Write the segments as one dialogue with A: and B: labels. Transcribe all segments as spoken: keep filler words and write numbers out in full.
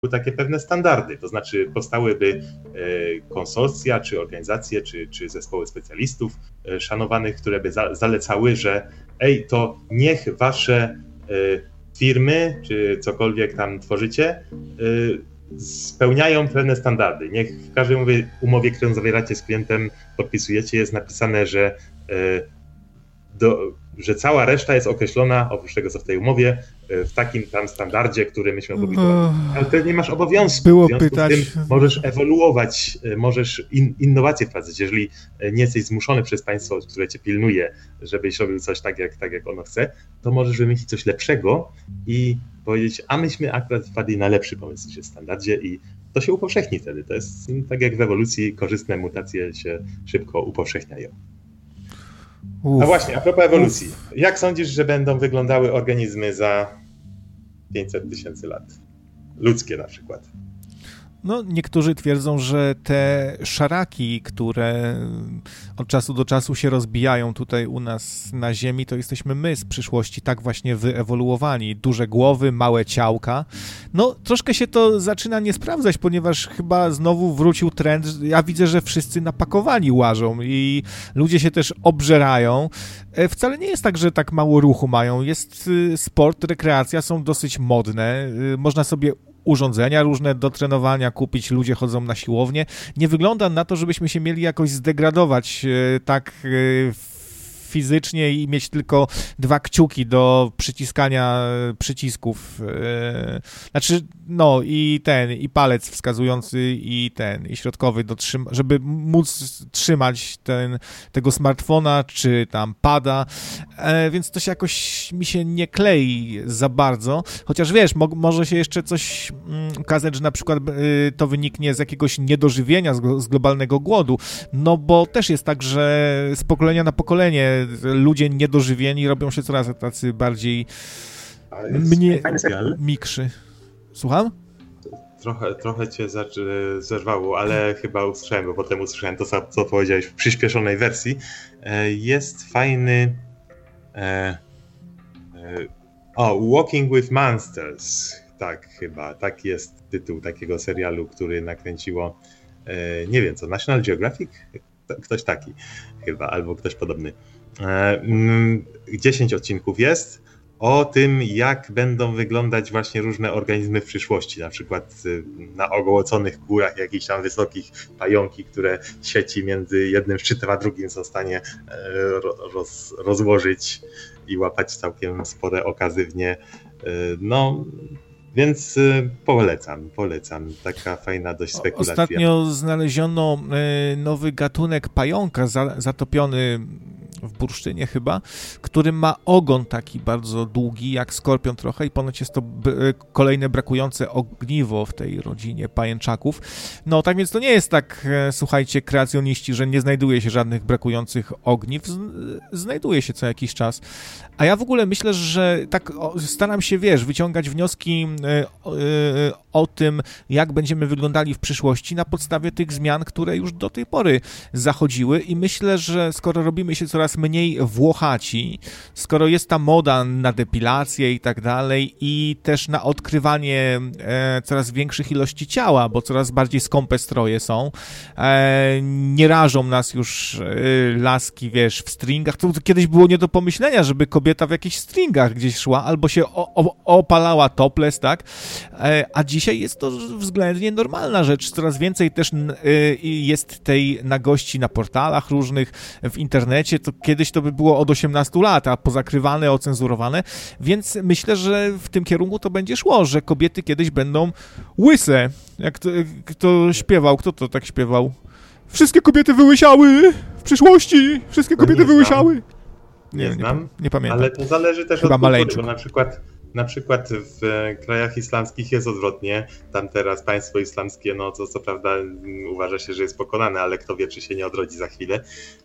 A: takie pewne standardy, to znaczy powstałyby konsorcja, czy organizacje, czy, czy zespoły specjalistów szanowanych, które by za, zalecały, że ej, to niech wasze firmy, czy cokolwiek tam tworzycie, spełniają pewne standardy. Niech w każdej umowie, umowie którą zawieracie z klientem, podpisujecie, jest napisane, że, do, że cała reszta jest określona, oprócz tego co w tej umowie, w takim tam standardzie, który myśmy opublikowali. Ale ty nie masz obowiązku.
B: Było
A: w związku
B: pytać.
A: z tym możesz ewoluować, możesz in, innowacje wprowadzać. Jeżeli nie jesteś zmuszony przez państwo, które cię pilnuje, żebyś robił coś tak jak, tak, jak ono chce, to możesz wymyślić coś lepszego i powiedzieć, a myśmy akurat wpadli na lepszy pomysł niż jest w standardzie i to się upowszechni wtedy. To jest tak jak w ewolucji, korzystne mutacje się szybko upowszechniają.
B: Uf.
A: A właśnie, a propos ewolucji. Jak sądzisz, że będą wyglądały organizmy za pięćset tysięcy lat? Ludzkie na przykład.
B: No, niektórzy twierdzą, że te szaraki, które od czasu do czasu się rozbijają tutaj u nas na Ziemi, to jesteśmy my z przyszłości tak właśnie wyewoluowani. Duże głowy, małe ciałka. No, troszkę się to zaczyna nie sprawdzać, ponieważ chyba znowu wrócił trend. Ja widzę, że wszyscy napakowani łażą i ludzie się też obżerają. Wcale nie jest tak, że tak mało ruchu mają. Jest sport, rekreacja, są dosyć modne. Można sobie urządzenia różne do trenowania kupić, ludzie chodzą na siłownię. Nie wygląda na to, żebyśmy się mieli jakoś zdegradować e, tak e, fizycznie i mieć tylko dwa kciuki do przyciskania przycisków. E, znaczy, no i ten, i palec wskazujący i ten, i środkowy, do trzyma, żeby móc trzymać ten, tego smartfona, czy tam pada, e, więc to się jakoś mi się nie klei za bardzo, chociaż wiesz, mo- może się jeszcze coś mm, okazać, że na przykład y, to wyniknie z jakiegoś niedożywienia, z, z globalnego głodu, no bo też jest tak, że z pokolenia na pokolenie ludzie niedożywieni robią się coraz tacy bardziej mnie mikrzy. Słucham?
A: Trochę, trochę cię zerwało, ale chyba usłyszałem, bo potem usłyszałem to, co powiedziałeś w przyspieszonej wersji. Jest fajny... E, e, o, Walking with Monsters. Tak, chyba. Tak jest tytuł takiego serialu, który nakręciło, e, nie wiem co, National Geographic? Ktoś taki chyba, albo ktoś podobny. E, dziesięć odcinków jest o tym, jak będą wyglądać właśnie różne organizmy w przyszłości, na przykład na ogołoconych górach jakichś tam wysokich pająki, które sieci między jednym szczytem a drugim są w stanie roz, rozłożyć i łapać całkiem spore okazy w nie. No, więc polecam, polecam. Taka fajna dość spekulacja.
B: Ostatnio znaleziono nowy gatunek pająka zatopiony w bursztynie chyba, który ma ogon taki bardzo długi, jak skorpion trochę i ponoć jest to b- kolejne brakujące ogniwo w tej rodzinie pajęczaków. No tak więc to nie jest tak, słuchajcie, kreacjoniści, że nie znajduje się żadnych brakujących ogniw, Z- znajduje się co jakiś czas. A ja w ogóle myślę, że tak o, staram się, wiesz, wyciągać wnioski y, y, o tym, jak będziemy wyglądali w przyszłości na podstawie tych zmian, które już do tej pory zachodziły i myślę, że skoro robimy się coraz mniej włochaci, skoro jest ta moda na depilację i tak dalej i też na odkrywanie e, coraz większych ilości ciała, bo coraz bardziej skąpe stroje są, e, nie rażą nas już e, laski, wiesz, w stringach, to, to kiedyś było nie do pomyślenia, żeby kobieta w jakichś stringach gdzieś szła, albo się o, o, opalała topless, tak, e, a dzisiaj jest to względnie normalna rzecz, coraz więcej też e, jest tej nagości na portalach różnych, w internecie, to kiedyś to by było od osiemnastu lat, a pozakrywane, ocenzurowane, więc myślę, że w tym kierunku to będzie szło, że kobiety kiedyś będą łyse. Jak to, kto śpiewał, kto to tak śpiewał? Wszystkie kobiety wyłysiały w przyszłości, wszystkie kobiety
A: no
B: wyłysiały.
A: Nie, nie znam,
B: nie, nie pamiętam.
A: Ale to zależy też
B: Chyba
A: od
B: kultury,
A: bo na przykład Na przykład w krajach islamskich jest odwrotnie. Tam teraz państwo islamskie, no co, co prawda uważa się, że jest pokonane, ale kto wie, czy się nie odrodzi za chwilę.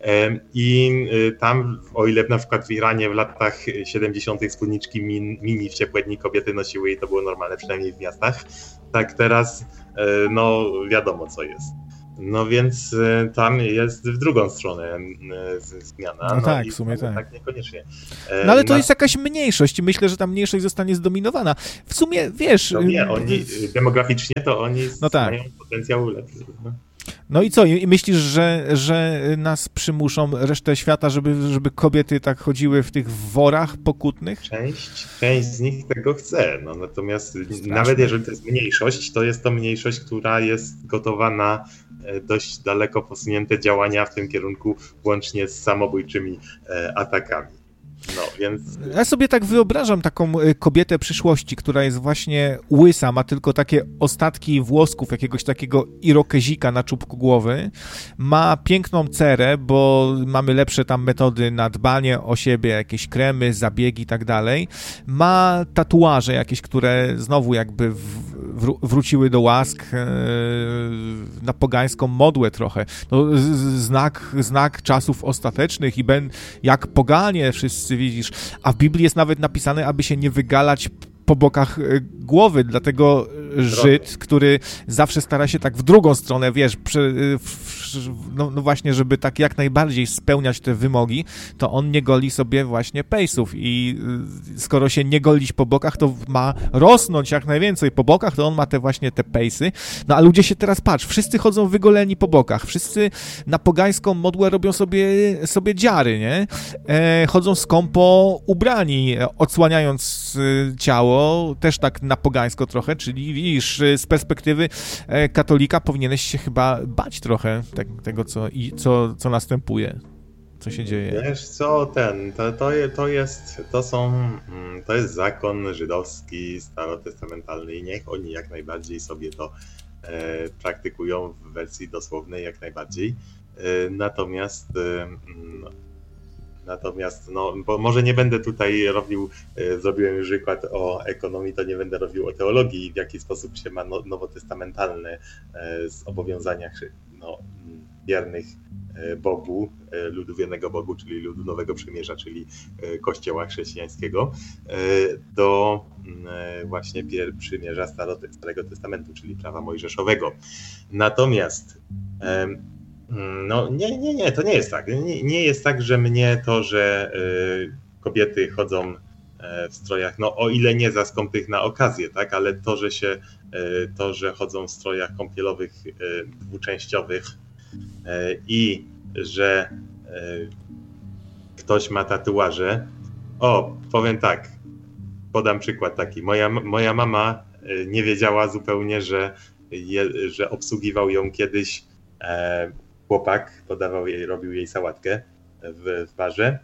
A: I tam, o ile na przykład w Iranie w latach siedemdziesiątych spódniczki mini w ciepłe dni kobiety nosiły i to było normalne, przynajmniej w miastach, tak teraz no wiadomo co jest. No więc y, tam jest w drugą stronę y, zmiana.
B: No,
A: no
B: tak,
A: i
B: w sumie tak.
A: Tak niekoniecznie.
B: No ale to
A: Na...
B: jest jakaś mniejszość i myślę, że ta mniejszość zostanie zdominowana. W sumie, wiesz...
A: No nie, oni demograficznie to oni
B: no tak.
A: mają potencjał lepszy. No.
B: No i co? I myślisz, że, że nas przymuszą resztę świata, żeby, żeby kobiety tak chodziły w tych worach pokutnych?
A: Część, część z nich tego chce, no natomiast
B: Straszne.
A: Nawet jeżeli to jest mniejszość, to jest to mniejszość, która jest gotowa na dość daleko posunięte działania w tym kierunku, łącznie z samobójczymi atakami. No, więc...
B: Ja sobie tak wyobrażam taką kobietę przyszłości, która jest właśnie łysa, ma tylko takie ostatki włosków, jakiegoś takiego irokezika na czubku głowy, ma piękną cerę, bo mamy lepsze tam metody na dbanie o siebie, jakieś kremy, zabiegi i tak dalej, ma tatuaże jakieś, które znowu jakby w, wró- wróciły do łask, e, na pogańską modłę trochę. No, z, znak, znak czasów ostatecznych i ben, jak poganie wszyscy widzisz, a w Biblii jest nawet napisane, aby się nie wygalać po bokach głowy, dlatego Żyd, który zawsze stara się tak w drugą stronę, wiesz, przy, no, no właśnie, żeby tak jak najbardziej spełniać te wymogi, to on nie goli sobie właśnie pejsów i skoro się nie golić po bokach, to ma rosnąć jak najwięcej po bokach, to on ma te właśnie te pejsy. No a ludzie się teraz, patrz, wszyscy chodzą wygoleni po bokach, wszyscy na pogańską modłę robią sobie, sobie dziary, nie? E, chodzą skąpo ubrani, odsłaniając ciało, też tak na pogańsko trochę, czyli widzisz, z perspektywy katolika powinieneś się chyba bać trochę te, tego, co, i, co, co następuje, co się dzieje.
A: Wiesz co, ten, to, to, to jest, to są, to jest zakon żydowski, starotestamentalny i niech oni jak najbardziej sobie to e, praktykują w wersji dosłownej jak najbardziej, e, natomiast e, no, Natomiast, no, bo może nie będę tutaj robił, e, zrobiłem już wykład o ekonomii, to nie będę robił o teologii, w jaki sposób się ma no, nowotestamentalne e, zobowiązania no, wiernych e, Bogu, e, ludu wiernego Bogu, czyli ludu Nowego Przymierza, czyli e, Kościoła chrześcijańskiego, e, do e, właśnie pier- przymierza Starego Testamentu, czyli prawa mojżeszowego. Natomiast e, No nie, nie, nie, to nie jest tak. Nie, nie jest tak, że mnie to, że y, kobiety chodzą y, w strojach, no o ile nie za skąpych na okazję, tak, ale to, że się, y, to, że chodzą w strojach kąpielowych y, dwuczęściowych y, i że y, ktoś ma tatuaże. O, powiem tak, podam przykład taki. Moja, moja mama y, nie wiedziała zupełnie, że, je, że obsługiwał ją kiedyś e, chłopak, podawał jej, robił jej sałatkę w, w barze,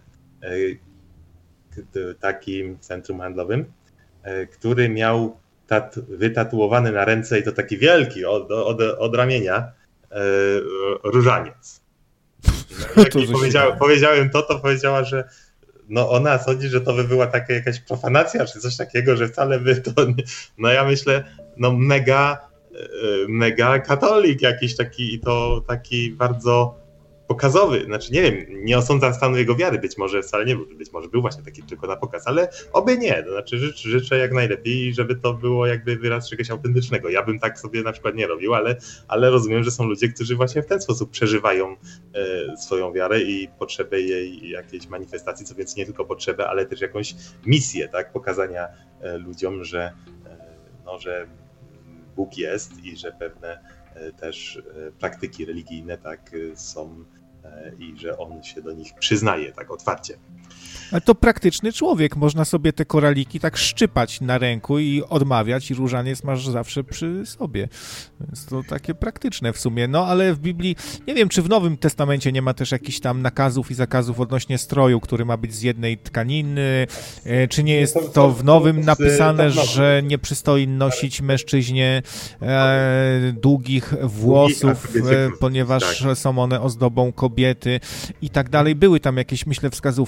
A: w takim centrum handlowym, który miał tat, wytatuowany na ręce i to taki wielki od, od, od ramienia różaniec. No, to powiedziałem, powiedziałem to, to powiedziała, że no ona sądzi, że to by była taka jakaś profanacja czy coś takiego, że wcale by to nie... No ja myślę, no mega mega katolik jakiś taki i to taki bardzo pokazowy, znaczy nie wiem, nie osądzam stanu jego wiary, być może wcale nie był, być może był właśnie taki tylko na pokaz, ale oby nie, to znaczy życzę, życzę jak najlepiej, żeby to było jakby wyraz czegoś autentycznego. Ja bym tak sobie na przykład nie robił, ale, ale rozumiem, że są ludzie, którzy właśnie w ten sposób przeżywają e, swoją wiarę i potrzebę jej jakiejś manifestacji, co więc nie tylko potrzebę, ale też jakąś misję, tak, pokazania e, ludziom, że e, no, że Bóg jest i że pewne też praktyki religijne tak są i że on się do nich przyznaje tak otwarcie.
B: Ale to praktyczny człowiek, można sobie te koraliki tak szczypać na ręku i odmawiać i różaniec masz zawsze przy sobie. Więc to takie praktyczne w sumie. No ale w Biblii, nie wiem, czy w Nowym Testamencie nie ma też jakichś tam nakazów i zakazów odnośnie stroju, który ma być z jednej tkaniny, czy nie jest to w Nowym napisane, że nie przystoi nosić mężczyźnie e, długich włosów, e, ponieważ są one ozdobą kobiety i tak dalej. Były tam jakieś, myślę, wskazówki.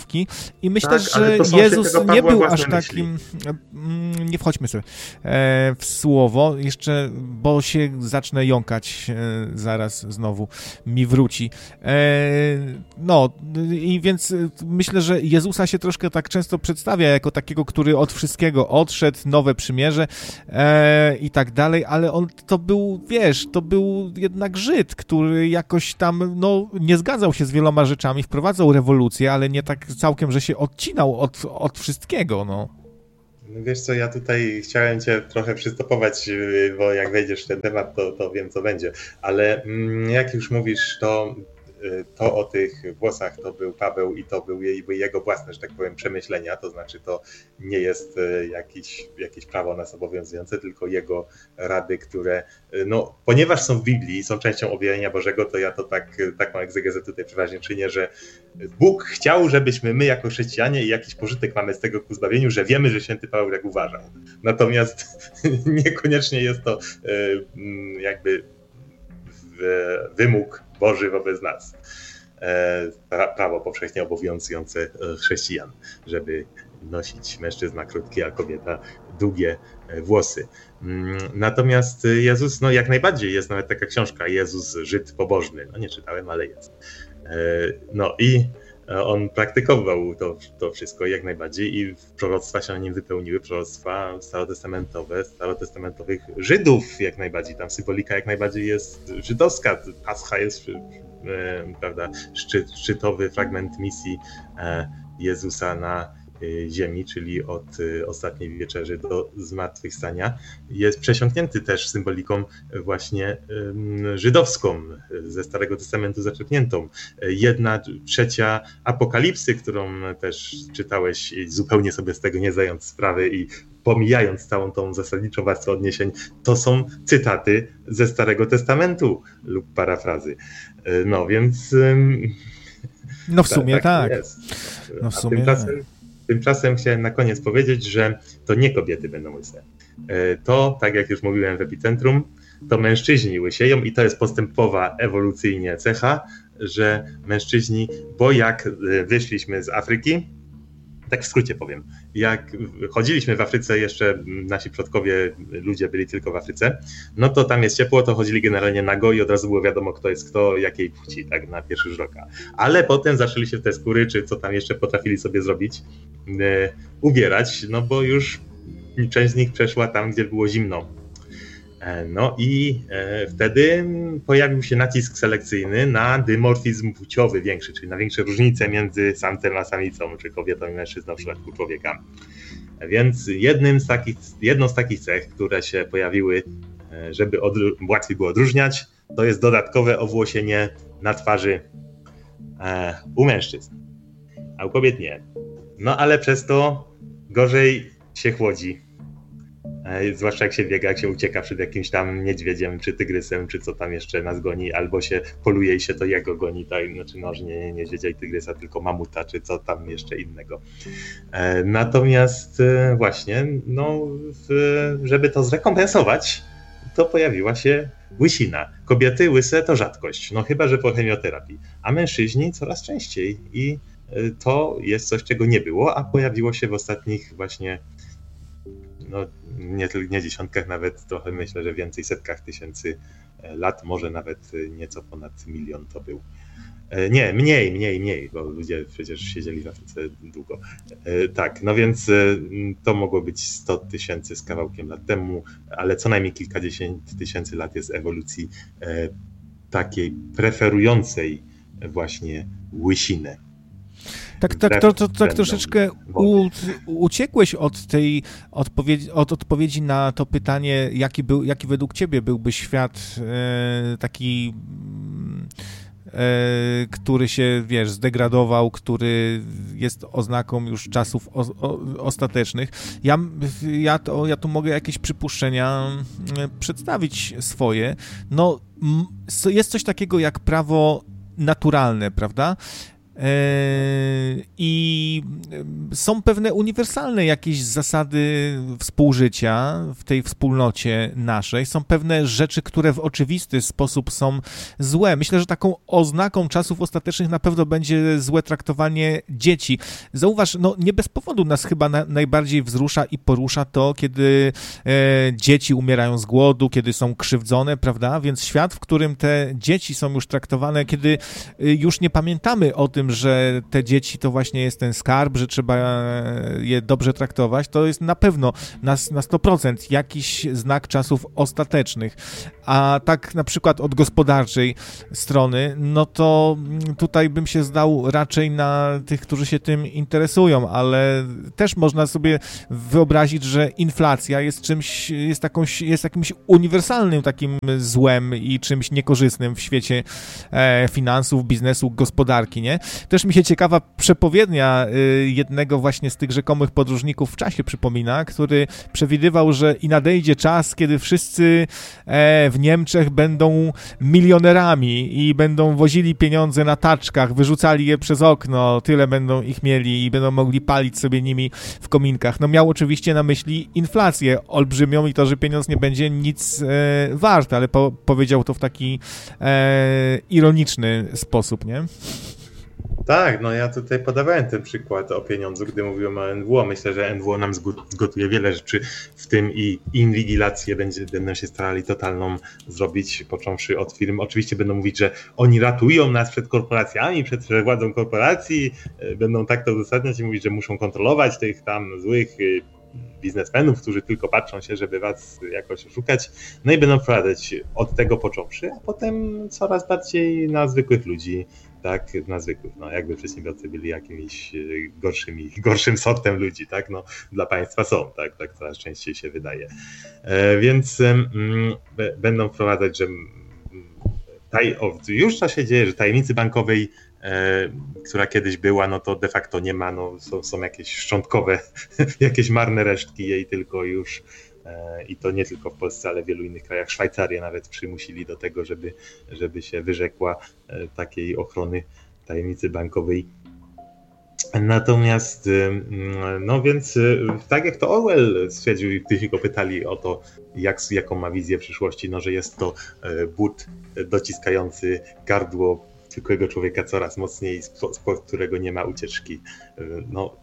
B: I myślę,
A: tak,
B: że Jezus nie był aż takim... Nie wchodźmy sobie w słowo, jeszcze, bo się zacznę jąkać zaraz znowu, mi wróci. No i więc myślę, że Jezusa się troszkę tak często przedstawia jako takiego, który od wszystkiego odszedł, nowe przymierze i tak dalej, ale on to był, wiesz, to był jednak Żyd, który jakoś tam, no, nie zgadzał się z wieloma rzeczami, wprowadzał rewolucję, ale nie tak całkiem, że się odcinał od, od wszystkiego, no.
A: Wiesz co, ja tutaj chciałem cię trochę przystopować, bo jak wejdziesz w ten temat, to, to wiem, co będzie. Ale jak już mówisz, to, to o tych włosach to był Paweł i to były jego własne, że tak powiem, przemyślenia. To znaczy to nie jest jakiś, jakieś prawo nas obowiązujące, tylko jego rady, które, no, ponieważ są w Biblii, są częścią objawienia Bożego, to ja to tak, taką egzegezę tutaj przeważnie czynię, że Bóg chciał, żebyśmy my jako chrześcijanie i jakiś pożytek mamy z tego ku zbawieniu, że wiemy, że święty Paweł tak uważał. Natomiast niekoniecznie jest to jakby wymóg Boży wobec nas. Prawo powszechnie obowiązujące chrześcijan, żeby nosić mężczyzna krótkie, a kobieta długie włosy. Natomiast Jezus, no jak najbardziej, jest nawet taka książka Jezus, Żyd pobożny. No nie czytałem, ale jest. No i on praktykował to, to wszystko jak najbardziej i proroctwa się na nim wypełniły, proroctwa starotestamentowe, starotestamentowych Żydów jak najbardziej. Tam symbolika jak najbardziej jest żydowska. Pascha jest, prawda, szczyt, szczytowy fragment misji Jezusa na ziemi, czyli od ostatniej wieczerzy do zmartwychwstania, jest przesiąknięty też symboliką właśnie żydowską, ze Starego Testamentu zaczerpniętą. Jedna trzecia Apokalipsy, którą też czytałeś, zupełnie sobie z tego nie zdając sprawy i pomijając całą tą zasadniczą warstwę odniesień, to są cytaty ze Starego Testamentu lub parafrazy. No więc...
B: No w sumie tak.
A: tak. Jest.
B: No w
A: A
B: sumie
A: tymczasem,
B: tak.
A: tymczasem chciałem na koniec powiedzieć, że to nie kobiety będą łyse. To, tak jak już mówiłem w Epicentrum, to mężczyźni łysieją i to jest postępowa ewolucyjnie cecha, że mężczyźni, bo jak wyszliśmy z Afryki, tak w skrócie powiem, jak chodziliśmy w Afryce, jeszcze nasi przodkowie, ludzie byli tylko w Afryce, no to tam jest ciepło, to chodzili generalnie nago i od razu było wiadomo, kto jest kto, jakiej płci, tak na pierwszy rzut oka. Ale potem zaczęli się w te skóry, czy co tam jeszcze potrafili sobie zrobić, e, ubierać, no bo już część z nich przeszła tam, gdzie było zimno. E, no i e, wtedy pojawił się nacisk selekcyjny na dymorfizm płciowy większy, czyli na większe różnice między samcem a samicą, czy kobietą i mężczyzną w przypadku człowieka. Więc jednym z takich, jedną z takich cech, które się pojawiły, żeby odru- łatwiej było odróżniać, to jest dodatkowe owłosienie na twarzy e, u mężczyzn, a u kobiet nie. No ale przez to gorzej się chłodzi. Zwłaszcza jak się biega, jak się ucieka przed jakimś tam niedźwiedziem, czy tygrysem, czy co tam jeszcze nas goni, albo się poluje i się to jego goni, tak? Znaczy no, nie, nie niedźwiedzia i tygrysa, tylko mamuta, czy co tam jeszcze innego. E, natomiast e, właśnie, no, w, żeby to zrekompensować, to pojawiła się łysina. Kobiety łyse to rzadkość, no chyba że po chemioterapii, a mężczyźni coraz częściej i e, to jest coś, czego nie było, a pojawiło się w ostatnich właśnie no nie, nie dziesiątkach, nawet trochę myślę, że więcej, setkach tysięcy lat, może nawet nieco ponad milion to był. Nie, mniej, mniej, mniej, bo ludzie przecież siedzieli w Afryce długo. Tak, no więc to mogło być sto tysięcy z kawałkiem lat temu, ale co najmniej kilkadziesiąt tysięcy lat jest ewolucji takiej preferującej właśnie łysinę.
B: Tak, tak, to, to, tak troszeczkę u, uciekłeś od tej odpowiedzi, od odpowiedzi na to pytanie, jaki, był, jaki według ciebie byłby świat e, taki, e, który się, wiesz, zdegradował, który jest oznaką już czasów o, o, ostatecznych. Ja, ja, to, ja tu mogę jakieś przypuszczenia przedstawić swoje. No, jest coś takiego jak prawo naturalne, prawda? I są pewne uniwersalne jakieś zasady współżycia w tej wspólnocie naszej. Są pewne rzeczy, które w oczywisty sposób są złe. Myślę, że taką oznaką czasów ostatecznych na pewno będzie złe traktowanie dzieci. Zauważ, no nie bez powodu nas chyba na, najbardziej wzrusza i porusza to, kiedy e, dzieci umierają z głodu, kiedy są krzywdzone, prawda? Więc świat, w którym te dzieci są już traktowane, kiedy już nie pamiętamy o tym, że te dzieci to właśnie jest ten skarb, że trzeba je dobrze traktować, to jest na pewno na, na sto procent jakiś znak czasów ostatecznych. A tak na przykład od gospodarczej strony, no to tutaj bym się zdał raczej na tych, którzy się tym interesują, ale też można sobie wyobrazić, że inflacja jest czymś, jest, jakąś, jest jakimś uniwersalnym takim złem i czymś niekorzystnym w świecie e, finansów, biznesu, gospodarki, nie? Też mi się ciekawa przepowiednia y, jednego właśnie z tych rzekomych podróżników w czasie przypomina, który przewidywał, że i nadejdzie czas, kiedy wszyscy e, w Niemczech będą milionerami i będą wozili pieniądze na taczkach, wyrzucali je przez okno, tyle będą ich mieli i będą mogli palić sobie nimi w kominkach. No miał oczywiście na myśli inflację olbrzymią i to, że pieniądz nie będzie nic e, wart, ale po, powiedział to w taki e, ironiczny sposób, nie?
A: Tak, no ja tutaj podawałem ten przykład o pieniądzu, gdy mówiłem o N W O. Myślę, że N W O nam zgotuje wiele rzeczy, w tym i inwigilację będzie, będą się starali totalną zrobić, począwszy od firm. Oczywiście będą mówić, że oni ratują nas przed korporacjami, przed władzą korporacji, będą tak to uzasadniać i mówić, że muszą kontrolować tych tam złych biznesmenów, którzy tylko patrzą się, żeby was jakoś oszukać, no i będą wprowadzać od tego począwszy, a potem coraz bardziej na zwykłych ludzi, tak, na zwykłych, no jakby przedsiębiorcy byli jakimiś gorszymi, gorszym sortem ludzi, tak, no dla państwa są, tak, tak coraz częściej się wydaje. E, więc mm, b- będą wprowadzać, że taj, o, już to się dzieje, że tajemnicy bankowej, e, która kiedyś była, no to de facto nie ma, no są, są jakieś szczątkowe, jakieś marne resztki jej tylko już. I to nie tylko w Polsce, ale w wielu innych krajach. Szwajcarię nawet przymusili do tego, żeby, żeby się wyrzekła takiej ochrony tajemnicy bankowej. Natomiast, no więc tak jak to Orwell stwierdził i gdy go pytali o to, jak, jaką ma wizję przyszłości, no że jest to but dociskający gardło zwykłego człowieka coraz mocniej, spod którego nie ma ucieczki. No,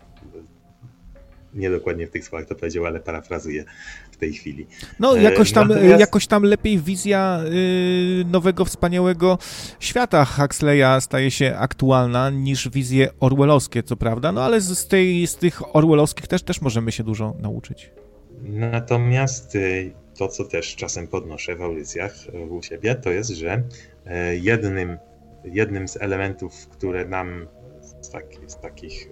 A: nie dokładnie w tych słowach to powiedział, ale parafrazuję w tej chwili.
B: No jakoś tam,
A: Natomiast...
B: jakoś tam lepiej wizja y, nowego, wspaniałego świata Huxleya staje się aktualna niż wizje orwellowskie, co prawda, no ale z, tej, z tych orwellowskich też, też możemy się dużo nauczyć.
A: Natomiast to, co też czasem podnoszę w audycjach u siebie, to jest, że jednym, jednym z elementów, które nam z, tak, z takich...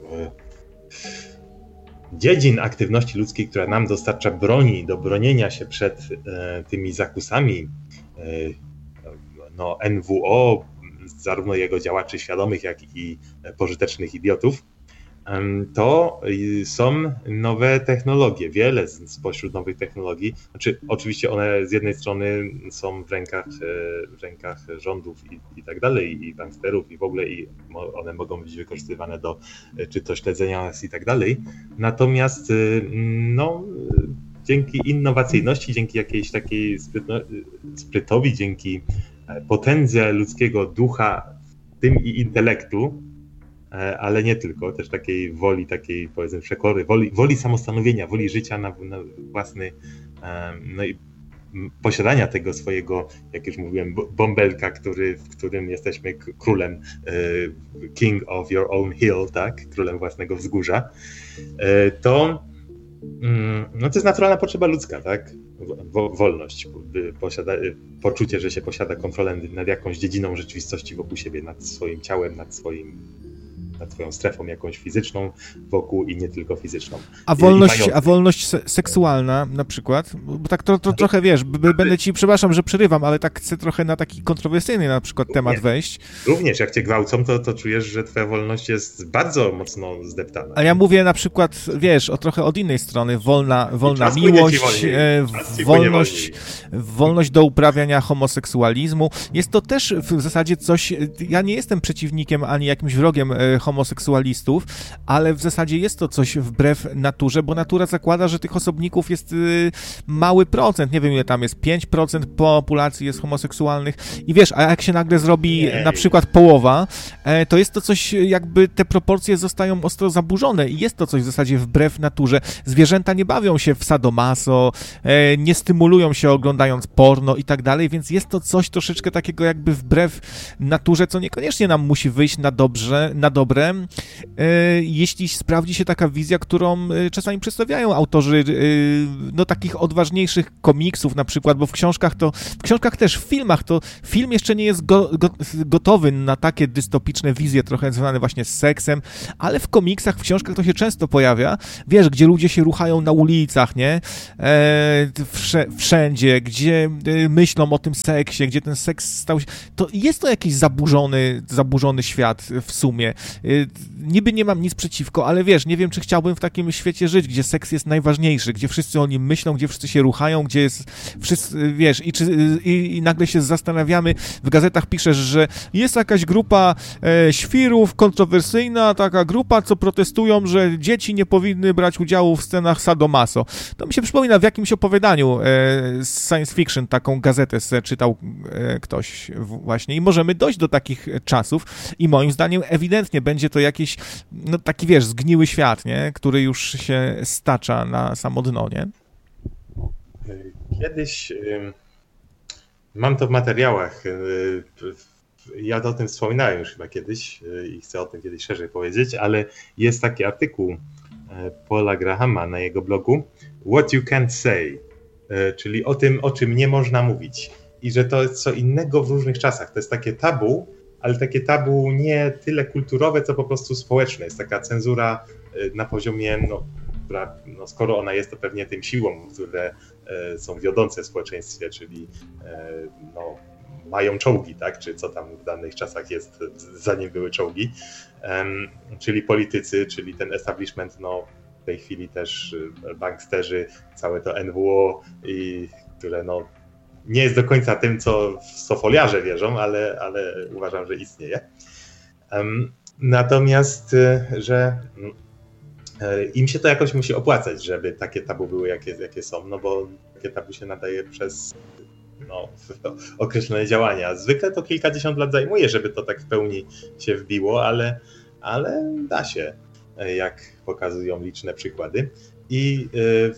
A: dziedzin aktywności ludzkiej, która nam dostarcza broni do bronienia się przed e, tymi zakusami e, no, N W O, zarówno jego działaczy świadomych, jak i pożytecznych idiotów, e, to są nowe technologie. Wiele z, spośród nowych technologii, znaczy oczywiście one z jednej strony są w rękach, e, w rękach rządów i, i tak dalej, i banksterów i w ogóle i one mogą być wykorzystywane do czy to śledzenia nas i tak dalej. Natomiast no, dzięki innowacyjności, dzięki jakiejś takiej sprytno, sprytowi, dzięki potędze ludzkiego ducha, w tym i intelektu, ale nie tylko, też takiej woli, takiej powiedzmy przekory, woli, woli samostanowienia, woli życia na, na własny, no i posiadania tego swojego, jak już mówiłem, bąbelka, który, w którym jesteśmy królem, king of your own hill, tak, królem własnego wzgórza, to, no to jest naturalna potrzeba ludzka, tak, wolność, posiada, poczucie, że się posiada kontrolę nad jakąś dziedziną rzeczywistości wokół siebie, nad swoim ciałem, nad swoim nad twoją strefą jakąś fizyczną wokół i nie tylko fizyczną.
B: A wolność, a wolność se- seksualna na przykład? Bo tak to, to trochę, wiesz, b- będę ci, przepraszam, że przerywam, ale tak chcę trochę na taki kontrowersyjny na przykład temat
A: Nie.
B: wejść.
A: Również jak cię gwałcą, to, to czujesz, że twoja wolność jest bardzo mocno zdeptana.
B: Ale ja mówię na przykład, wiesz, o trochę od innej strony, wolna, wolna
A: czas płynie ci
B: miłość,
A: wolniej.
B: e,
A: Czas ci płynie
B: wolność,
A: wolniej.
B: wolność do uprawiania homoseksualizmu. Jest to też w zasadzie coś, ja nie jestem przeciwnikiem ani jakimś wrogiem e, homoseksualistów, ale w zasadzie jest to coś wbrew naturze, bo natura zakłada, że tych osobników jest y, mały procent, nie wiem ile tam jest, pięć procent populacji jest homoseksualnych i wiesz, a jak się nagle zrobi
A: Nie.
B: na przykład połowa, e, to jest to coś, jakby te proporcje zostają ostro zaburzone i jest to coś w zasadzie wbrew naturze. Zwierzęta nie bawią się w sadomaso, e, nie stymulują się oglądając porno i tak dalej, więc jest to coś troszeczkę takiego jakby wbrew naturze, co niekoniecznie nam musi wyjść na dobrze, na dobre, e, jeśli sprawdzi się taka wizja, którą e, czasami przedstawiają autorzy e, no takich odważniejszych komiksów na przykład, bo w książkach to, w książkach też, w filmach to film jeszcze nie jest go, go, gotowy na takie dystopiczne wizje, trochę związane właśnie z seksem, ale w komiksach, w książkach to się często pojawia, wiesz, gdzie ludzie się ruchają na ulicach, nie? E, wsze, wszędzie, gdzie e, myślą o tym seksie, gdzie ten seks stał się, to jest to jakiś zaburzony, zaburzony świat w sumie. E, niby nie mam nic przeciwko, ale wiesz, nie wiem, czy chciałbym w takim świecie żyć, gdzie seks jest najważniejszy, gdzie wszyscy o nim myślą, gdzie wszyscy się ruchają, gdzie jest wszyscy, wiesz, i, czy, i, i nagle się zastanawiamy, w gazetach piszesz, że jest jakaś grupa e, świrów, kontrowersyjna taka grupa, co protestują, że dzieci nie powinny brać udziału w scenach sadomaso. To mi się przypomina w jakimś opowiadaniu e, science fiction, taką gazetę se czytał e, ktoś właśnie i możemy dojść do takich czasów i moim zdaniem ewidentnie będzie to jakiś, no taki wiesz, zgniły świat, nie? Który już się stacza na samo dno, nie?
A: Kiedyś y, mam to w materiałach. Y, ja o tym wspominałem już chyba kiedyś y, i chcę o tym kiedyś szerzej powiedzieć, ale jest taki artykuł y, Paula Grahama na jego blogu What You Can't Say, y, czyli o tym, o czym nie można mówić i że to jest co innego w różnych czasach. To jest takie tabu, ale takie tabu nie tyle kulturowe, co po prostu społeczne. Jest taka cenzura y, na poziomie, no, która, no skoro ona jest, to pewnie tym siłom, które e, są wiodące w społeczeństwie, czyli e, no, mają czołgi, tak? Czy co tam w danych czasach jest, zanim były czołgi, um, czyli politycy, czyli ten establishment, no w tej chwili też banksterzy, całe to N W O, i które no nie jest do końca tym, co w sofoliarze wierzą, ale, ale uważam, że istnieje. Um, natomiast, że im się to jakoś musi opłacać, żeby takie tabu były, jakie, jakie są, no bo takie tabu się nadaje przez no, określone działania. Zwykle to kilkadziesiąt lat zajmuje, żeby to tak w pełni się wbiło, ale, ale da się, jak pokazują liczne przykłady. I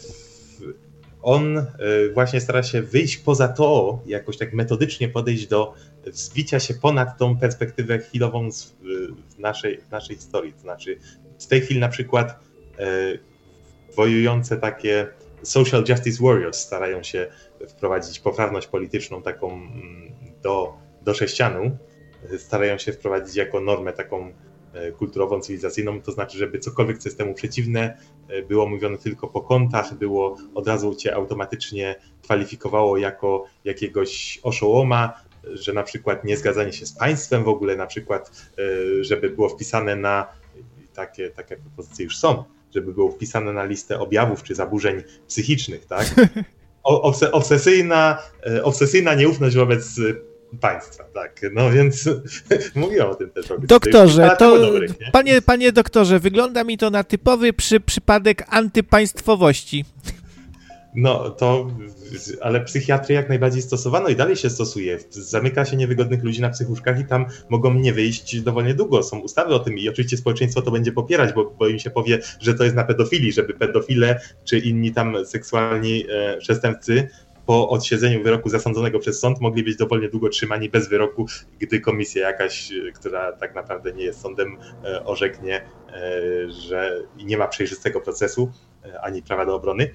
A: on właśnie stara się wyjść poza to, jakoś tak metodycznie podejść do wzbicia się ponad tą perspektywę chwilową w naszej, w naszej historii. To znaczy w tej chwili na przykład e, wojujące takie social justice warriors starają się wprowadzić poprawność polityczną taką do, do sześcianu, starają się wprowadzić jako normę taką kulturową, cywilizacyjną, to znaczy, żeby cokolwiek, co jest temu przeciwne, było mówione tylko po kątach, było od razu cię automatycznie kwalifikowało jako jakiegoś oszołoma, że na przykład niezgadzanie się z państwem w ogóle, na przykład, żeby było wpisane na, takie, takie propozycje już są, żeby było wpisane na listę objawów czy zaburzeń psychicznych, tak? Obse, obsesyjna, obsesyjna nieufność wobec państwa, tak, no więc mówiłem o tym też.
B: Doktorze, to, dobrych, panie, panie doktorze, wygląda mi to na typowy przy, przypadek antypaństwowości.
A: No to, ale psychiatry jak najbardziej stosowano i dalej się stosuje. Zamyka się niewygodnych ludzi na psychuszkach i tam mogą nie wyjść dowolnie długo. Są ustawy o tym i oczywiście społeczeństwo to będzie popierać, bo, bo im się powie, że to jest na pedofilii, żeby pedofile czy inni tam seksualni e, przestępcy po odsiedzeniu wyroku zasądzonego przez sąd mogli być dowolnie długo trzymani bez wyroku, gdy komisja jakaś, która tak naprawdę nie jest sądem, orzeknie, że nie ma przejrzystego procesu ani prawa do obrony.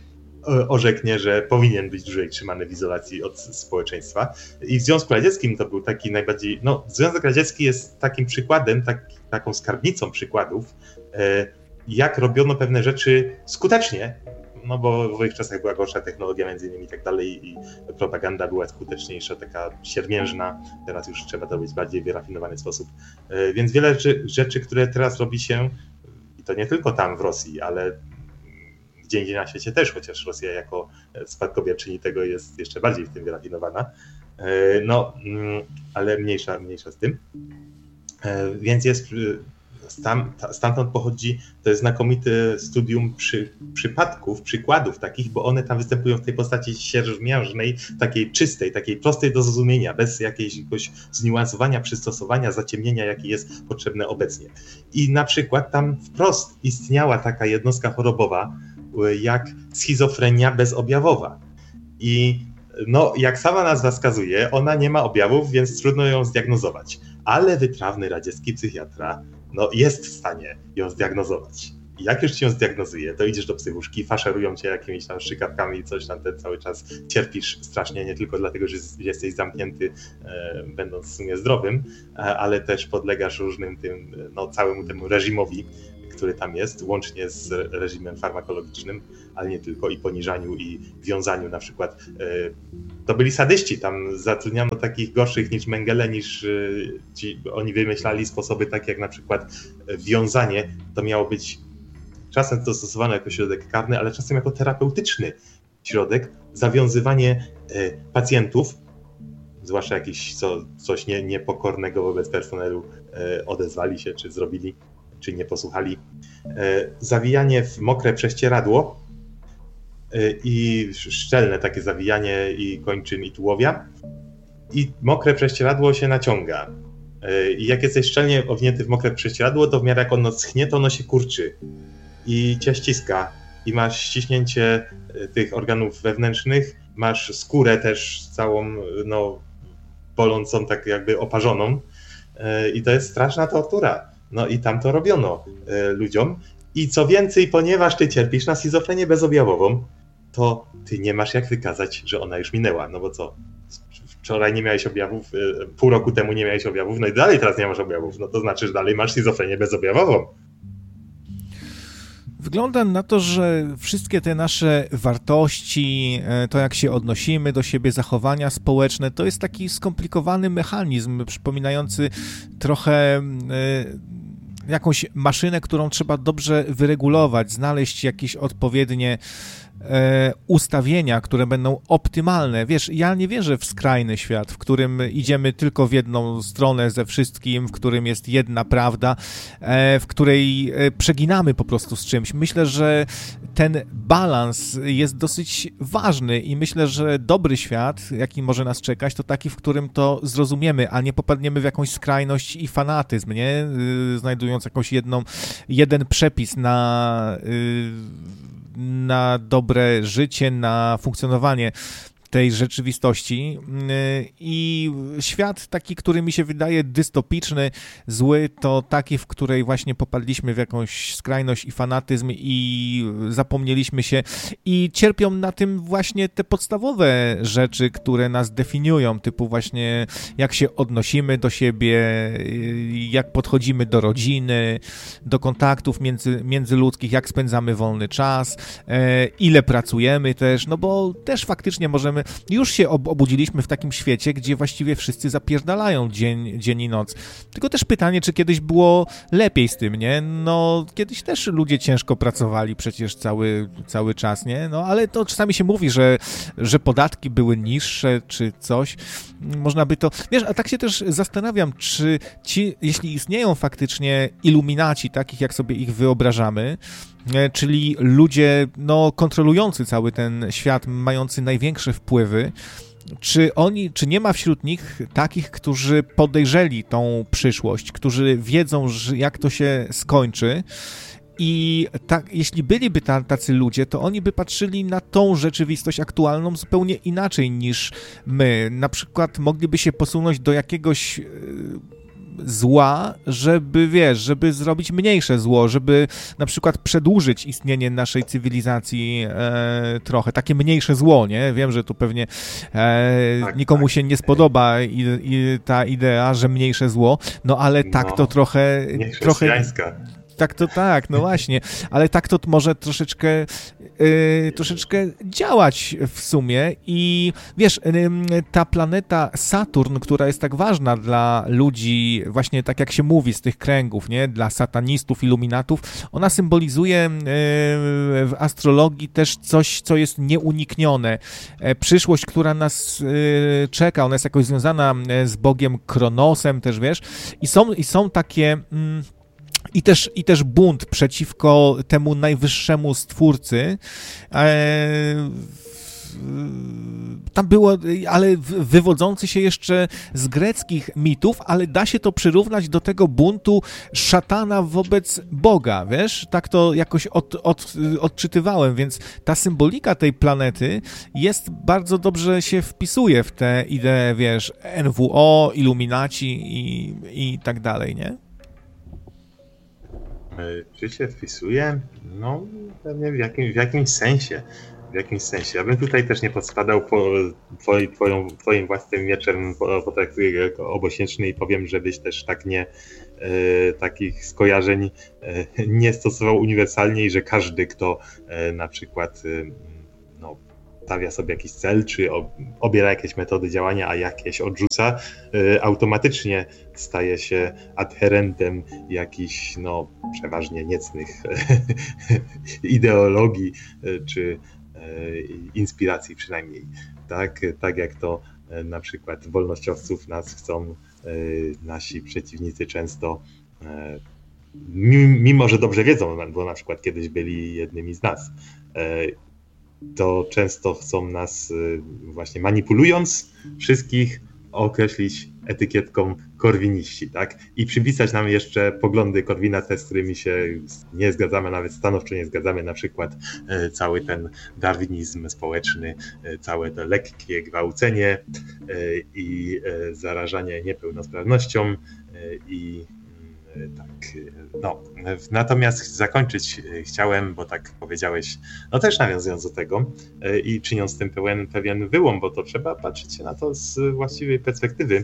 A: orzeknie, że powinien być dłużej trzymany w izolacji od społeczeństwa. I w Związku Radzieckim to był taki najbardziej... No, Związek Radziecki jest takim przykładem, tak, taką skarbnicą przykładów, jak robiono pewne rzeczy skutecznie, no bo w owych czasach była gorsza technologia między innymi i tak dalej i propaganda była skuteczniejsza, taka siermiężna, teraz już trzeba to robić w bardziej wyrafinowany sposób. Więc wiele rzeczy, rzeczy, które teraz robi się, i to nie tylko tam w Rosji, ale gdzie indziej na świecie też, chociaż Rosja jako spadkobierczyni tego jest jeszcze bardziej w tym wyrafinowana, no ale mniejsza, mniejsza z tym. Więc jest... Stam, stamtąd pochodzi, to jest znakomite studium przy, przypadków, przykładów takich, bo one tam występują w tej postaci siermiężnej, takiej czystej, takiej prostej do zrozumienia, bez jakiegoś zniuansowania, przystosowania, zaciemnienia, jakie jest potrzebne obecnie. I na przykład tam wprost istniała taka jednostka chorobowa, jak schizofrenia bezobjawowa. I no, jak sama nazwa wskazuje, ona nie ma objawów, więc trudno ją zdiagnozować. Ale wytrawny radziecki psychiatra no, jest w stanie ją zdiagnozować. I jak już cię zdiagnozuje, to idziesz do psychuszki, faszerują cię jakimiś tam szykawkami, coś tam, ten cały czas cierpisz strasznie, nie tylko dlatego, że jesteś zamknięty, e, będąc w sumie zdrowym, e, ale też podlegasz różnym tym, no, całemu temu reżimowi, który tam jest, łącznie z reżimem farmakologicznym, ale nie tylko, i poniżaniu, i wiązaniu na przykład. To byli sadyści, tam zatrudniano takich gorszych niż Mengele, niż ci, oni wymyślali sposoby takie jak na przykład wiązanie, to miało być czasem to stosowane jako środek karny, ale czasem jako terapeutyczny środek, zawiązywanie pacjentów, zwłaszcza jakiś co, coś nie, niepokornego wobec personelu, odezwali się, czy zrobili, czy nie posłuchali. Zawijanie w mokre prześcieradło i szczelne takie zawijanie i kończyn i tułowia. I mokre prześcieradło się naciąga. I jak jesteś szczelnie owinięty w mokre prześcieradło, to w miarę jak ono schnie, to ono się kurczy i cię ściska. I masz ściśnięcie tych organów wewnętrznych, masz skórę też całą, no, bolącą, tak jakby oparzoną. I to jest straszna tortura. No i tam to robiono y, ludziom. I co więcej, ponieważ ty cierpisz na schizofrenię bezobjawową, to ty nie masz jak wykazać, że ona już minęła. No bo co? Wczoraj nie miałeś objawów, y, pół roku temu nie miałeś objawów, no i dalej teraz nie masz objawów. No to znaczy, że dalej masz schizofrenię bezobjawową.
B: Wygląda na to, że wszystkie te nasze wartości, to jak się odnosimy do siebie, zachowania społeczne, to jest taki skomplikowany mechanizm, przypominający trochę jakąś maszynę, którą trzeba dobrze wyregulować, znaleźć jakieś odpowiednie ustawienia, które będą optymalne. Wiesz, ja nie wierzę w skrajny świat, w którym idziemy tylko w jedną stronę ze wszystkim, w którym jest jedna prawda, w której przeginamy po prostu z czymś. Myślę, że ten balans jest dosyć ważny i myślę, że dobry świat, jaki może nas czekać, to taki, w którym to zrozumiemy, a nie popadniemy w jakąś skrajność i fanatyzm, nie? Znajdując jakąś jedną, jeden przepis na na dobre życie, na funkcjonowanie tej rzeczywistości. I świat taki, który mi się wydaje dystopiczny, zły, to taki, w której właśnie popadliśmy w jakąś skrajność i fanatyzm i zapomnieliśmy się i cierpią na tym właśnie te podstawowe rzeczy, które nas definiują, typu właśnie jak się odnosimy do siebie, jak podchodzimy do rodziny, do kontaktów między, międzyludzkich, jak spędzamy wolny czas, ile pracujemy też, no bo też faktycznie możemy już się obudziliśmy w takim świecie, gdzie właściwie wszyscy zapierdalają dzień, dzień i noc. Tylko też pytanie, czy kiedyś było lepiej z tym, nie? No, kiedyś też ludzie ciężko pracowali przecież cały, cały czas, nie? No, ale to czasami się mówi, że, że podatki były niższe, czy coś. Można by to... Wiesz, a tak się też zastanawiam, czy ci, jeśli istnieją faktycznie iluminaci, takich jak sobie ich wyobrażamy, czyli ludzie no, kontrolujący cały ten świat, mający największe wpływy, czy oni, czy nie ma wśród nich takich, którzy podejrzeli tą przyszłość, którzy wiedzą, że jak to się skończy i tak, jeśli byliby ta, tacy ludzie, to oni by patrzyli na tą rzeczywistość aktualną zupełnie inaczej niż my. Na przykład mogliby się posunąć do jakiegoś zła, żeby, wiesz, żeby zrobić mniejsze zło, żeby na przykład przedłużyć istnienie naszej cywilizacji e, trochę, takie mniejsze zło, nie? Wiem, że tu pewnie e,
A: Tak,
B: nikomu
A: tak.
B: się nie spodoba i, i ta idea, że mniejsze zło, no ale tak
A: No,
B: to trochę...
A: nie
B: trochę
A: chrześcijańska.
B: Tak to tak, no właśnie, ale tak to może troszeczkę, yy, troszeczkę działać w sumie i wiesz, yy, ta planeta Saturn, która jest tak ważna dla ludzi, właśnie tak jak się mówi z tych kręgów, nie, dla satanistów, iluminatów, ona symbolizuje yy, w astrologii też coś, co jest nieuniknione. Yy, przyszłość, która nas yy, czeka, ona jest jakoś związana z Bogiem Kronosem też, wiesz, i są, i są takie... Yy, I też, I też bunt przeciwko temu najwyższemu stwórcy. E, tam było, ale wywodzący się jeszcze z greckich mitów, ale da się to przyrównać do tego buntu szatana wobec Boga, wiesz? Tak to jakoś od, od, odczytywałem, więc ta symbolika tej planety jest bardzo dobrze się wpisuje w te idee, wiesz, N W O, Illuminaci i, i tak dalej, nie?
A: Czy się wpisuje? No, pewnie w, jakim, w jakimś sensie. W jakimś sensie. Ja bym tutaj też nie podpadał po twoi, twoją, twoim własnym mieczem, potraktuję go jako obosieczny i powiem, żebyś też tak nie, e, takich skojarzeń e, nie stosował uniwersalnie i że każdy, kto e, na przykład e, no, stawia sobie jakiś cel, czy obiera jakieś metody działania, a jakieś odrzuca, automatycznie staje się adherentem jakichś, no, przeważnie niecnych ideologii, czy inspiracji przynajmniej. Tak, tak jak to na przykład wolnościowców nas chcą nasi przeciwnicy często, mimo że dobrze wiedzą, bo na przykład kiedyś byli jednymi z nas, to często chcą nas właśnie manipulując wszystkich określić etykietką korwiniści, tak? I przypisać nam jeszcze poglądy Korwina, te, z którymi się nie zgadzamy, nawet stanowczo nie zgadzamy, na przykład cały ten darwinizm społeczny, całe to lekkie gwałcenie i zarażanie niepełnosprawnością i tak, no. Natomiast zakończyć chciałem, bo tak powiedziałeś, no też nawiązując do tego i czyniąc z tym pełen, pewien wyłom, bo to trzeba patrzeć na to z właściwej perspektywy.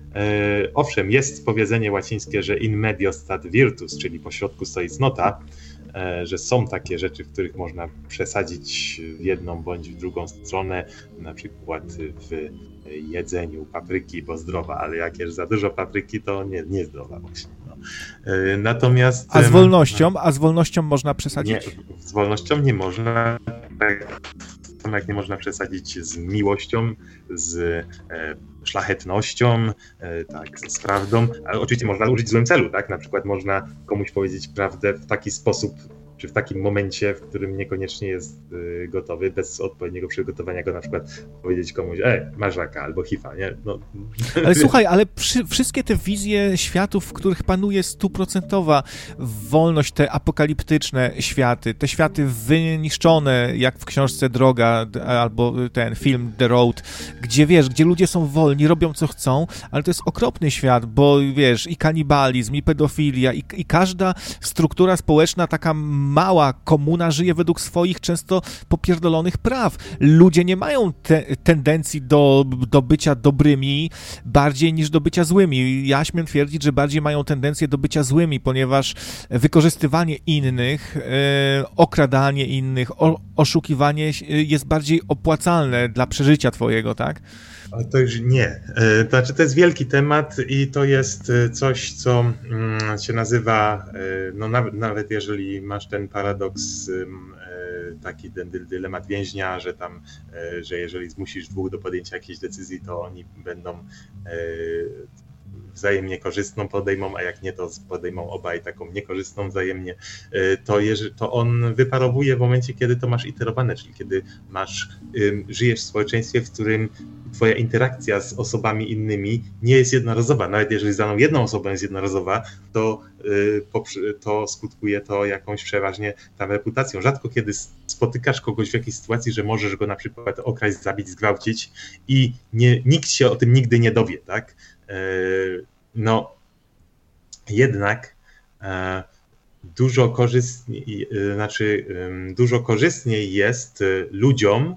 A: Owszem, jest powiedzenie łacińskie, że in medio stat virtus, czyli pośrodku stoi cnota, że są takie rzeczy, w których można przesadzić w jedną bądź w drugą stronę, na przykład w jedzeniu papryki, bo zdrowa, ale jak jesz za dużo papryki, to nie, nie zdrowa właśnie. No. Natomiast...
B: A z wolnością? A z wolnością można przesadzić?
A: Nie, z wolnością nie można, tak samo jak nie można przesadzić z miłością, z e, szlachetnością, e, tak, z prawdą, ale oczywiście można użyć w złym celu, tak? Na przykład można komuś powiedzieć prawdę w taki sposób, czy w takim momencie, w którym niekoniecznie jest y, gotowy, bez odpowiedniego przygotowania go na przykład powiedzieć komuś, e, masz raka albo hifa, nie? No.
B: Ale słuchaj, ale przy, wszystkie te wizje światów, w których panuje stuprocentowa wolność, te apokaliptyczne światy, te światy wyniszczone, jak w książce Droga, albo ten film The Road, gdzie wiesz, gdzie ludzie są wolni, robią co chcą, ale to jest okropny świat, bo wiesz, i kanibalizm, i pedofilia, i, i każda struktura społeczna, taka mała komuna żyje według swoich często popierdolonych praw. Ludzie nie mają te, tendencji do, do bycia dobrymi bardziej niż do bycia złymi. Ja śmiem twierdzić, że bardziej mają tendencję do bycia złymi, ponieważ wykorzystywanie innych, e, okradanie innych, o, oszukiwanie jest bardziej opłacalne dla przeżycia twojego, tak?
A: Ale to już nie. To znaczy, to jest wielki temat i to jest coś, co się nazywa, no nawet, nawet jeżeli masz ten paradoks, taki ten dylemat więźnia, że tam, że jeżeli zmusisz dwóch do podjęcia jakiejś decyzji, to oni będą wzajemnie korzystną podejmą, a jak nie, to podejmą obaj taką niekorzystną wzajemnie, to, jeż, to on wyparowuje w momencie, kiedy to masz iterowane, czyli kiedy masz, żyjesz w społeczeństwie, w którym twoja interakcja z osobami innymi nie jest jednorazowa. Nawet jeżeli z daną jedną osobą jest jednorazowa, to, to skutkuje to jakąś przeważnie tam reputacją. Rzadko kiedy spotykasz kogoś w jakiejś sytuacji, że możesz go na przykład okraść, zabić, zgwałcić i nie, nikt się o tym nigdy nie dowie, tak? No, jednak e, dużo korzystniej, znaczy dużo korzystniej jest ludziom,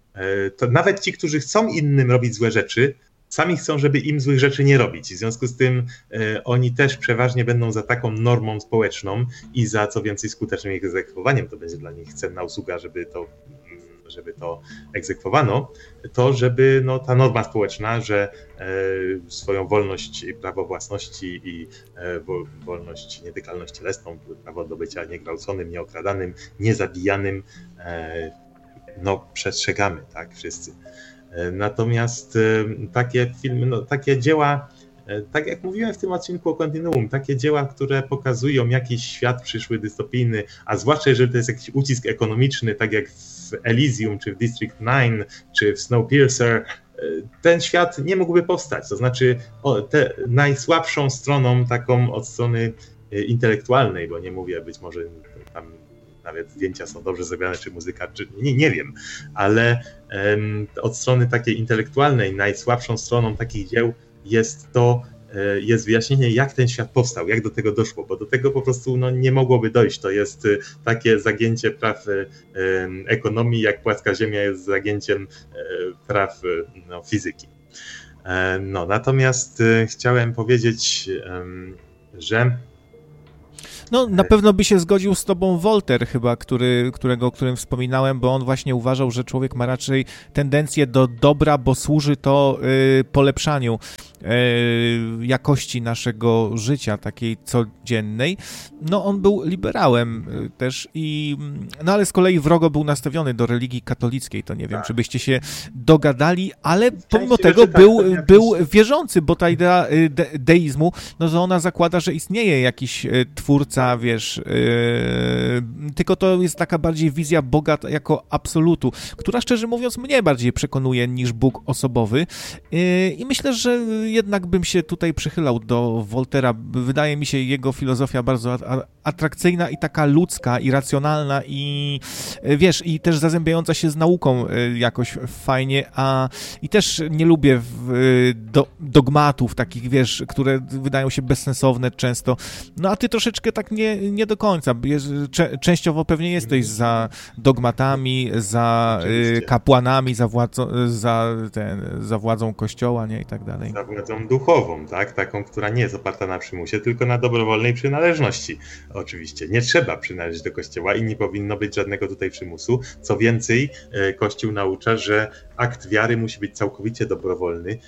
A: to nawet ci, którzy chcą innym robić złe rzeczy, sami chcą, żeby im złych rzeczy nie robić. W związku z tym e, oni też przeważnie będą za taką normą społeczną i za co więcej skutecznym ich egzekwowaniem, to będzie dla nich cenna usługa, żeby to, żeby to egzekwowano, to żeby no, ta norma społeczna, że e, swoją wolność i prawo własności i e, wolność, nietykalność cielesną, prawo do bycia niegwałconym, nieokradanym, niezabijanym, e, no przestrzegamy, tak, wszyscy. Natomiast takie filmy, no, takie dzieła, tak jak mówiłem w tym odcinku o Kontinuum, takie dzieła, które pokazują jakiś świat przyszły dystopijny, a zwłaszcza jeżeli to jest jakiś ucisk ekonomiczny, tak jak w Elysium, czy w District nine, czy w Snowpiercer, ten świat nie mógłby powstać. To znaczy o, te najsłabszą stroną, taką od strony intelektualnej, bo nie mówię być może tam nawet zdjęcia są dobrze zrobione, czy muzyka, czy nie, nie wiem, ale um, od strony takiej intelektualnej najsłabszą stroną takich dzieł jest to, e, jest wyjaśnienie, jak ten świat powstał, jak do tego doszło, bo do tego po prostu no, nie mogłoby dojść. To jest e, takie zagięcie praw e, ekonomii, jak płaska ziemia jest zagięciem e, praw e, no, fizyki. E, no, natomiast e, chciałem powiedzieć, e, że
B: No, na pewno by się zgodził z tobą Voltaire chyba, który, którego, o którym wspominałem, bo on właśnie uważał, że człowiek ma raczej tendencję do dobra, bo służy to y, polepszaniu y, jakości naszego życia, takiej codziennej. No, on był liberałem y, też i, no ale z kolei wrogo był nastawiony do religii katolickiej, to nie wiem, tak. czy byście się dogadali, ale pomimo tego tak, był, jakiś... był wierzący, bo ta idea y, de, deizmu, no to ona zakłada, że istnieje jakiś y, twórca, wiesz, yy, tylko to jest taka bardziej wizja Boga jako absolutu, która szczerze mówiąc mnie bardziej przekonuje niż Bóg osobowy yy, i myślę, że jednak bym się tutaj przychylał do Voltaira. Wydaje mi się jego filozofia bardzo atrakcyjna i taka ludzka i racjonalna i yy, wiesz, i też zazębiająca się z nauką yy, jakoś fajnie, a i też nie lubię yy, do, dogmatów takich, wiesz, które wydają się bezsensowne często, no a ty troszeczkę tak nie, nie do końca. Częściowo pewnie jesteś za dogmatami, za Oczywiście. kapłanami, za, władzo, za, ten, za władzą kościoła, nie, i tak dalej.
A: Za władzą duchową, tak? Taką, która nie jest oparta na przymusie, tylko na dobrowolnej przynależności. Oczywiście. Nie trzeba przynależeć do kościoła i nie powinno być żadnego tutaj przymusu. Co więcej, Kościół naucza, że akt wiary musi być całkowicie dobrowolny.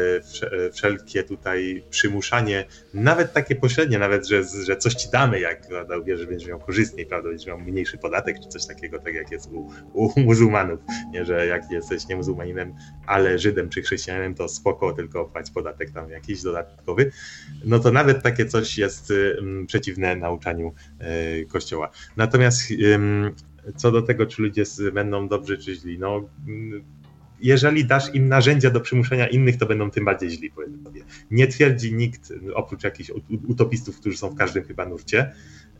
A: Wszelkie tutaj przymuszanie, nawet takie pośrednie, nawet, że, że coś ci damy, jak prawda, uwierzysz, że będziesz miał korzystniej, prawda, będziesz miał mniejszy podatek, czy coś takiego, tak jak jest u, u muzułmanów, nie, że jak jesteś nie muzułmaninem, ale Żydem czy chrześcijaninem, to spoko, tylko płać podatek tam jakiś dodatkowy, no to nawet takie coś jest um, przeciwne nauczaniu y, Kościoła. Natomiast um, co do tego, czy ludzie będą dobrzy, czy źli, no jeżeli dasz im narzędzia do przymuszenia innych, to będą tym bardziej źli, powiem sobie. Nie twierdzi nikt, oprócz jakichś utopistów, którzy są w każdym chyba nurcie,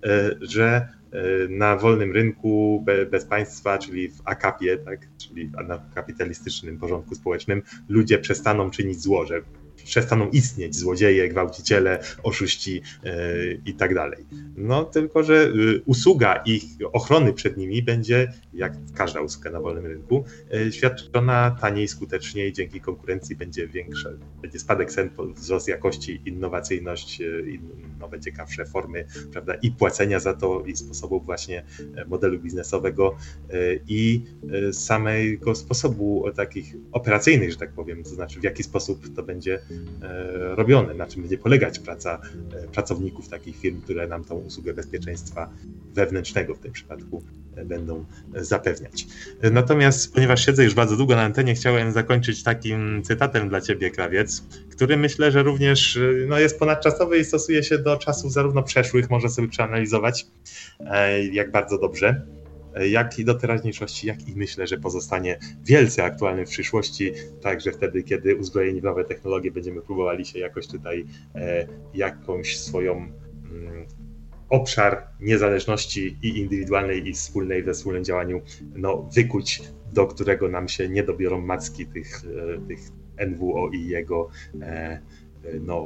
A: że na wolnym rynku bez państwa, czyli w akapie, tak, czyli na kapitalistycznym porządku społecznym, ludzie przestaną czynić zło, że przestaną istnieć złodzieje, gwałciciele, oszuści yy, i tak dalej. No tylko, że yy, usługa ich ochrony przed nimi będzie, jak każda usługa na wolnym rynku, yy, świadczona taniej, skuteczniej, dzięki konkurencji będzie większa, będzie spadek cen, wzrost jakości, innowacyjność, yy, nowe, ciekawsze formy, prawda, i płacenia za to, i sposobów właśnie modelu biznesowego yy, i yy, samego sposobu takich operacyjnych, że tak powiem, to znaczy w jaki sposób to będzie robione, na czym będzie polegać praca pracowników takich firm, które nam tą usługę bezpieczeństwa wewnętrznego w tym przypadku będą zapewniać. Natomiast, ponieważ siedzę już bardzo długo na antenie, chciałem zakończyć takim cytatem dla ciebie, Krawiec, który myślę, że również no, jest ponadczasowy i stosuje się do czasów zarówno przeszłych, może sobie przeanalizować, jak bardzo dobrze, jak i do teraźniejszości, jak i myślę, że pozostanie wielce aktualny w przyszłości, także wtedy, kiedy uzbrojeni w nowe technologie będziemy próbowali się jakoś tutaj e, jakąś swoją mm, obszar niezależności i indywidualnej, i wspólnej we wspólnym działaniu no, wykuć, do którego nam się nie dobiorą macki tych, e, tych N W O i jego e, no,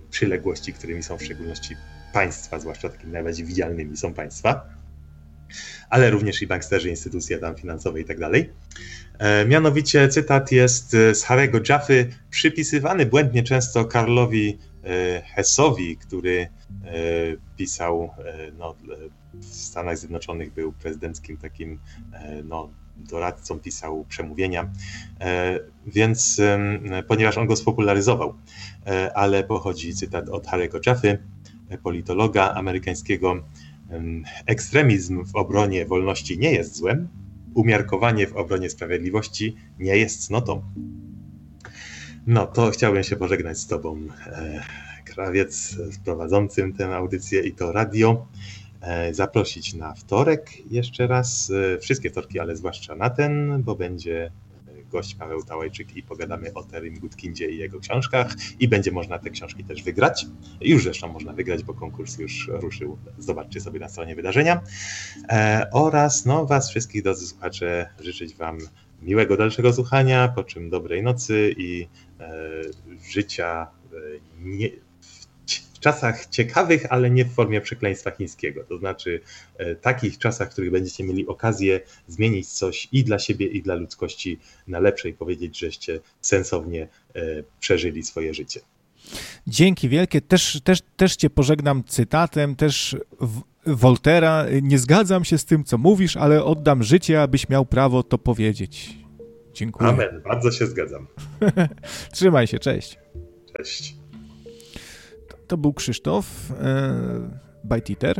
A: przyległości, którymi są w szczególności państwa, zwłaszcza takimi najbardziej widzialnymi są państwa, ale również i banksterzy, instytucje tam finansowe i tak dalej. Mianowicie cytat jest z Harry'ego Jaffy, przypisywany błędnie często Karlowi Hessowi, który pisał, no, w Stanach Zjednoczonych był prezydenckim takim, no, doradcą, pisał przemówienia, więc ponieważ on go spopularyzował, ale pochodzi cytat od Harry'ego Jaffy, politologa amerykańskiego: ekstremizm w obronie wolności nie jest złem, umiarkowanie w obronie sprawiedliwości nie jest cnotą. No to chciałbym się pożegnać z tobą, Krawiec, prowadzącym tę audycję i to radio. Zaprosić na wtorek jeszcze raz, wszystkie wtorki, ale zwłaszcza na ten, bo będzie gość Paweł Tałajczyk i pogadamy o Terrym Goodkindzie i jego książkach i będzie można te książki też wygrać. Już zresztą można wygrać, bo konkurs już ruszył. Zobaczcie sobie na stronie wydarzenia. E, oraz no, was wszystkich, drodzy słuchacze, życzyć wam miłego dalszego słuchania, po czym dobrej nocy i e, życia e, nie, w czasach ciekawych, ale nie w formie przekleństwa chińskiego. To znaczy e, takich czasach, w których będziecie mieli okazję zmienić coś i dla siebie, i dla ludzkości na lepsze i powiedzieć, żeście sensownie e, przeżyli swoje życie.
B: Dzięki wielkie. Też, też, też cię pożegnam cytatem, też w, Woltera. Nie zgadzam się z tym, co mówisz, ale oddam życie, abyś miał prawo to powiedzieć. Dziękuję.
A: Amen. Bardzo się zgadzam.
B: Trzymaj się. Cześć.
A: Cześć.
B: To był Krzysztof, e, Bajtiter.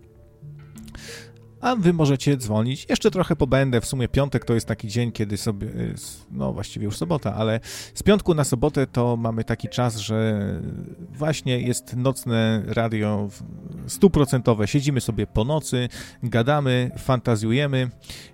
B: A wy możecie dzwonić. Jeszcze trochę pobędę. W sumie piątek to jest taki dzień, kiedy sobie, no właściwie już sobota, ale z piątku na sobotę to mamy taki czas, że właśnie jest nocne radio stuprocentowe. Siedzimy sobie po nocy, gadamy, fantazjujemy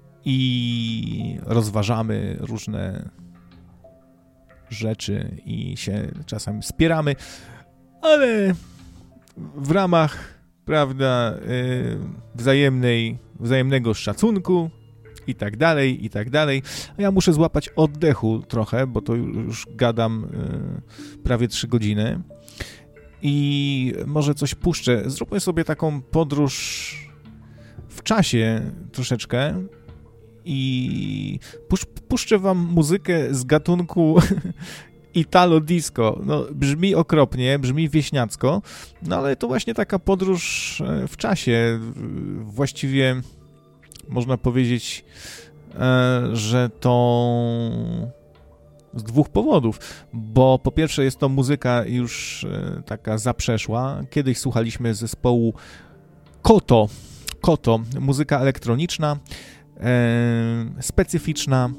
B: i rozważamy różne rzeczy i się czasami spieramy, ale w ramach, prawda, wzajemnej, wzajemnego szacunku i tak dalej, i tak dalej. A ja muszę złapać oddechu trochę, bo to już gadam prawie trzy godziny i może coś puszczę. Zróbmy sobie taką podróż w czasie troszeczkę i pusz, puszczę wam muzykę z gatunku Italo disco. No, brzmi okropnie, brzmi wieśniacko, no ale to właśnie taka podróż w czasie. Właściwie można powiedzieć, że to z dwóch powodów, bo po pierwsze jest to muzyka już taka zaprzeszła. Kiedyś słuchaliśmy zespołu Koto, Koto, muzyka elektroniczna, specyficzna,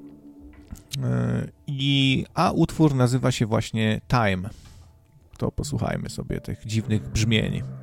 B: I, a utwór nazywa się właśnie Time. To posłuchajmy sobie tych dziwnych brzmień.